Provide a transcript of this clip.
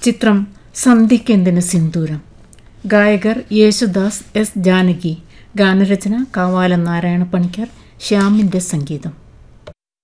ചിത്രം സന്ധ്യയ്ക്കെന്തിന് സിന്ദൂരം. ഗായകർ യേശുദാസ്, എസ് ജാനകി. ഗാനരചന കാവാലം നാരായണ പണിക്കർ. ശ്യാമിൻ്റെ സംഗീതം.